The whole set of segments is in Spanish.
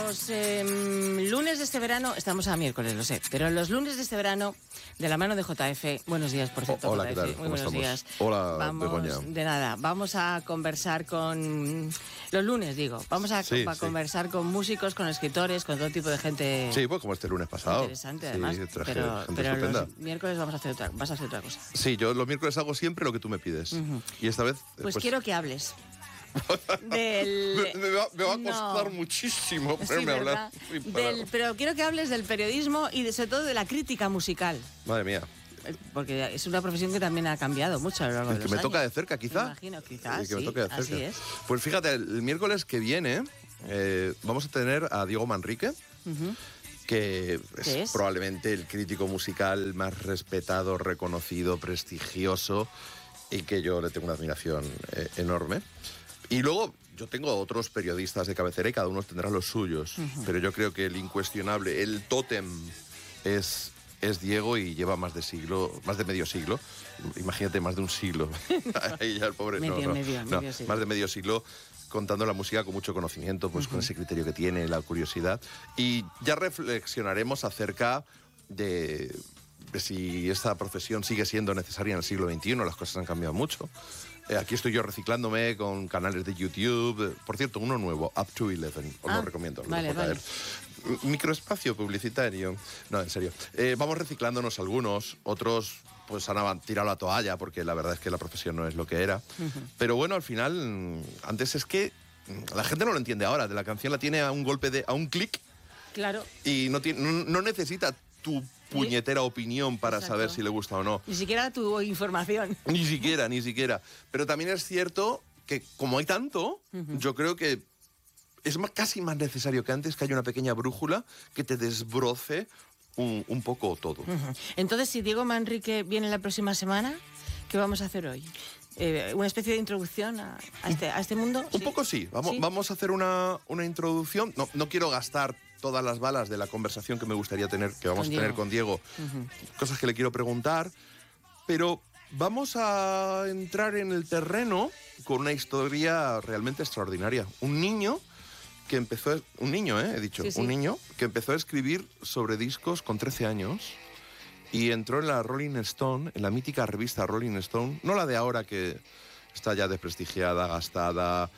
los lunes de este verano, estamos a miércoles, lo sé, pero los lunes de este verano, de la mano de JF, buenos días, por cierto. Hola, JF, ¿qué tal? muy ¿Cómo buenos estamos? días. Hola, Begoña. De nada, vamos a conversar con, los lunes digo, vamos a conversar con músicos, con escritores, con todo tipo de gente. Sí, pues como este lunes pasado. Interesante, además, traje pero estupenda. los miércoles vas a hacer otra cosa. Sí, yo los miércoles hago siempre lo que tú me pides. Y esta vez... Pues quiero que hables. Me va a costar muchísimo ponerme a hablar. Pero quiero que hables del periodismo y sobre todo de la crítica musical. Madre mía. Porque es una profesión que también ha cambiado mucho a lo largo de los años. Que me toca de cerca, quizá. Me imagino, quizás, que me toque de cerca. Así es. Pues fíjate, el miércoles que viene vamos a tener a Diego Manrique, que es probablemente el crítico musical más respetado, reconocido, prestigioso, y que yo le tengo una admiración enorme. Y luego yo tengo otros periodistas de cabecera y cada uno tendrá los suyos. Pero yo creo que el incuestionable, el tótem es Diego y lleva más de medio siglo. Imagínate, más de un siglo. Ahí ya el pobre. Medio siglo. Más de medio siglo contando la música con mucho conocimiento, pues con ese criterio que tiene, la curiosidad. Y ya reflexionaremos acerca de si esta profesión sigue siendo necesaria en el siglo XXI. Las cosas han cambiado mucho. Aquí estoy yo reciclándome con canales de YouTube. Por cierto, uno nuevo, Up to 11. Os lo recomiendo. Vale. Microespacio publicitario. No, en serio. Vamos reciclándonos algunos. Otros pues han tirado la toalla porque la verdad es que la profesión no es lo que era. Pero bueno, al final, antes es que la gente no lo entiende ahora. De la canción la tiene a un golpe a un clic. Claro. Y no necesita tu puñetera opinión para saber si le gusta o no. Ni siquiera tu información. Ni siquiera. Pero también es cierto que como hay tanto, yo creo que es casi más necesario que antes que haya una pequeña brújula que te desbroce un poco todo. Entonces, si Diego Manrique viene la próxima semana, ¿qué vamos a hacer hoy? ¿Una especie de introducción a este mundo? Un poco sí. Vamos a hacer una introducción. No quiero gastar todas las balas de la conversación que me gustaría tener, que vamos a tener con Diego. Cosas que le quiero preguntar. Pero vamos a entrar en el terreno con una historia realmente extraordinaria. Un niño que empezó... Un niño, he dicho. Sí. Un niño que empezó a escribir sobre discos con 13 años... Y entró en la Rolling Stone, en la mítica revista Rolling Stone, no la de ahora que está ya desprestigiada, gastada,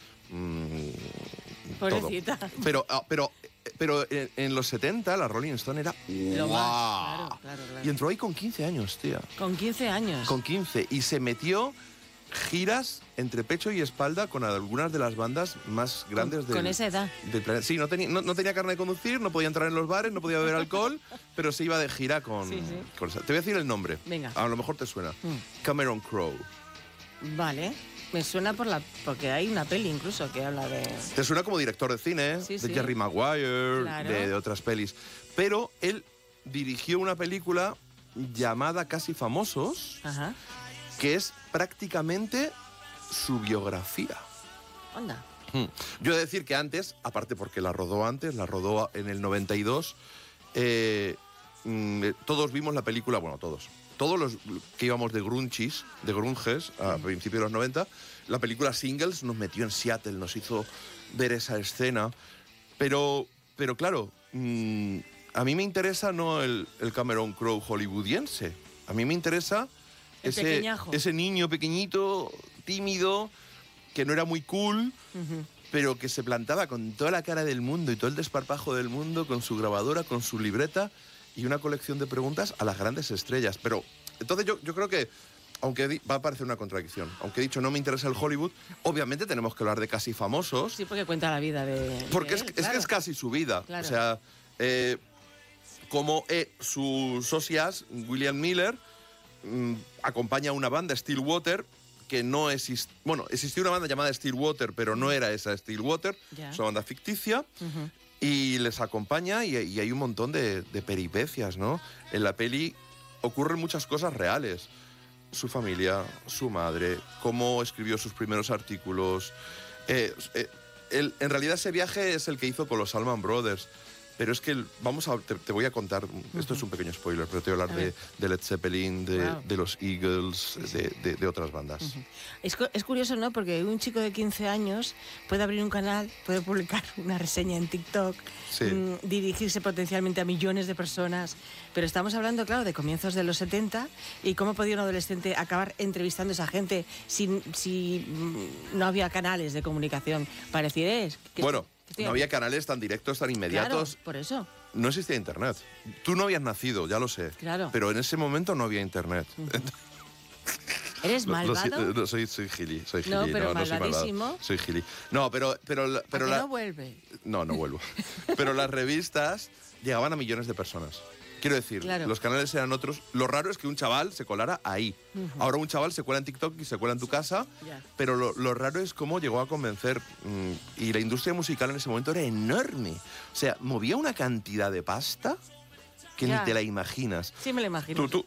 pobrecita. Todo. Pero en los 70 la Rolling Stone era lo ¡guau! Más, claro. Y entró ahí con 15 años, tía. ¿Con 15 años? Con 15. Y se metió giras entre pecho y espalda con algunas de las bandas más grandes con esa edad. del planeta. Sí, no tenía carne de conducir, no podía entrar en los bares, no podía beber alcohol, pero se iba de gira con esa. Te voy a decir el nombre. Venga. A lo mejor te suena. Cameron Crowe. Vale. Me suena porque hay una peli incluso que habla de... Te suena como director de cine, de Jerry Maguire, claro. de otras pelis. Pero él dirigió una película llamada Casi Famosos, que es prácticamente su biografía. Onda. Yo he de decir que antes, aparte porque la rodó en el 92, todos vimos la película, bueno, todos los que íbamos de grunges a principios de los 90, la película Singles nos metió en Seattle, nos hizo ver esa escena, pero claro, a mí me interesa no el Cameron Crowe hollywoodiense, a mí me interesa ese niño pequeñito, tímido, que no era muy cool, pero que se plantaba con toda la cara del mundo y todo el desparpajo del mundo, con su grabadora, con su libreta y una colección de preguntas a las grandes estrellas. Pero entonces yo creo que, aunque va a parecer una contradicción, aunque he dicho no me interesa el Hollywood, obviamente tenemos que hablar de Casi Famosos. Sí, porque cuenta la vida de... Porque de él, es que es casi su vida. Claro. O sea, como sus socias, William Miller, acompaña a una banda, Stillwater, que no existe... Bueno, existía una banda llamada Stillwater, pero no era esa Stillwater, es una banda ficticia, y les acompaña y hay un montón de peripecias, ¿no? En la peli ocurren muchas cosas reales. Su familia, su madre, cómo escribió sus primeros artículos. En realidad ese viaje es el que hizo con los Allman Brothers. Pero es que te voy a contar, esto es un pequeño spoiler, pero te voy a hablar de Led Zeppelin, de los Eagles, de otras bandas. Es curioso, ¿no? Porque un chico de 15 años puede abrir un canal, puede publicar una reseña en TikTok, dirigirse potencialmente a millones de personas, pero estamos hablando, claro, de comienzos de los 70 y cómo podía un adolescente acabar entrevistando a esa gente si no había canales de comunicación. Pareciera bueno, no había canales tan directos, tan inmediatos. Claro, por eso. No existía internet. Tú no habías nacido, ya lo sé. Claro. Pero en ese momento no había internet. ¿Eres malvado? Soy gili. No, pero malvadísimo. Soy gili. No, pero no vuelve. No vuelvo. Pero las revistas llegaban a millones de personas. Quiero decir, los canales eran otros. Lo raro es que un chaval se colara ahí. Ahora un chaval se cuela en TikTok y se cuela en tu casa, pero lo raro es cómo llegó a convencer. Y la industria musical en ese momento era enorme. O sea, movía una cantidad de pasta que ni te la imaginas. Sí, me la imagino. Tú